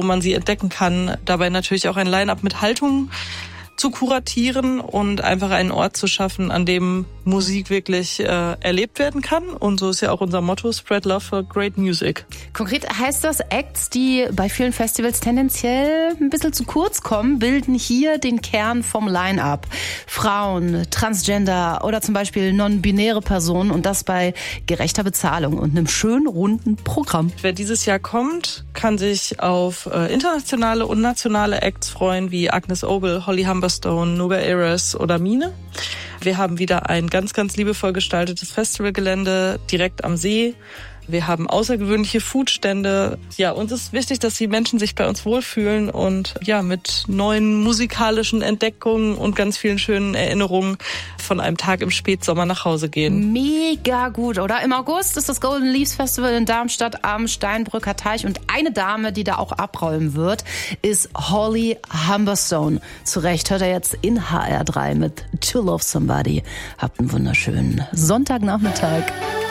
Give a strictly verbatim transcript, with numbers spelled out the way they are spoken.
man sie entdecken kann. Dabei natürlich auch ein Line-Up mit Haltung zu kuratieren und einfach einen Ort zu schaffen, an dem Musik wirklich äh, erlebt werden kann. Und so ist ja auch unser Motto, Spread Love for Great Music. Konkret heißt das, Acts, die bei vielen Festivals tendenziell ein bisschen zu kurz kommen, bilden hier den Kern vom Line-Up. Frauen, Transgender oder zum Beispiel non-binäre Personen und das bei gerechter Bezahlung und einem schönen runden Programm. Wer dieses Jahr kommt, kann sich auf äh, internationale und nationale Acts freuen, wie Agnes Obel, Holly Humberstone, Nuga Eres oder Mine. Wir haben wieder ein ganz, ganz liebevoll gestaltetes Festivalgelände direkt am See. Wir haben außergewöhnliche Foodstände. Ja, uns ist wichtig, dass die Menschen sich bei uns wohlfühlen und ja, mit neuen musikalischen Entdeckungen und ganz vielen schönen Erinnerungen von einem Tag im Spätsommer nach Hause gehen. Mega gut, oder? Im August ist das Golden Leaves Festival in Darmstadt am Steinbrücker Teich und eine Dame, die da auch abräumen wird, ist Holly Humberstone. Zu Recht hört er jetzt in H R drei mit To Love Somebody. Habt einen wunderschönen Sonntagnachmittag.